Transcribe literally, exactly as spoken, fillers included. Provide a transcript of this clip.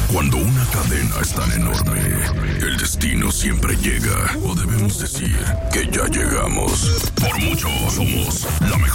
Cuando una cadena es tan enorme, el destino siempre llega. O debemos decir que ya llegamos. Por mucho somos la mejor.